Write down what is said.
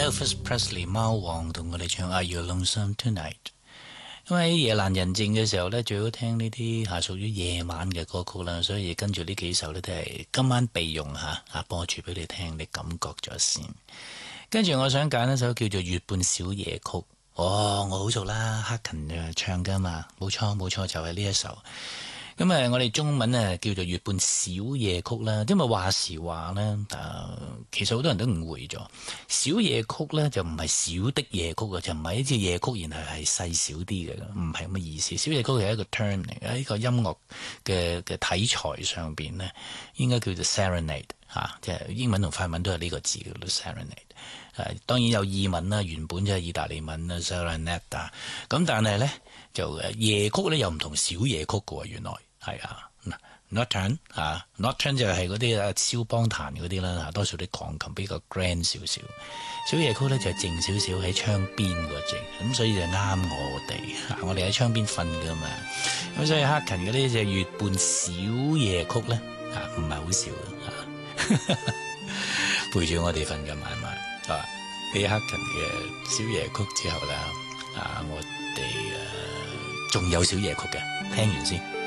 Elvis Presley 貓王同我哋唱 Are You Lonesome Tonight。因為喺夜闌人靜嘅時候呢，最好聽呢啲係屬於夜晚嘅歌曲啦，所以跟住呢幾首呢，都係今晚備用嚇，播住俾你聽，你感覺咗先。跟住我想揀一首叫做《月半小夜曲》。我好熟啦，克勤唱噶嘛，冇錯，就係呢一首。咁我哋中文叫做《月半小夜曲》啦，因為話時話呢，其實好多人都誤會咗，小夜曲呢就唔係小的夜曲啊，就唔係一隻夜曲，然後係細小啲嘅，唔係咁嘅意思。小夜曲係一個 term 嚟嘅，喺個音樂嘅題材上邊呢，應該叫做 serenade 即係英文同法文都係呢個字叫做 serenade。當然有意文啦，原本就係意大利文啦 serenade。咁但係呢，就夜曲呢又唔同小夜曲嘅喎，原來。係啊 ，Nocturne 就係嗰啲肖邦彈嗰啲啦，多數啲鋼琴比較 grand 少少。小夜曲咧就靜少少喺窗邊嗰隻，咁所以就啱我哋喺窗邊瞓噶嘛。咁所以克勤嘅呢隻月半小夜曲咧，唔係好笑陪住我哋瞓嘅晚晚。喺克勤嘅小夜曲之後啦，我哋仲有小夜曲嘅，聽完先。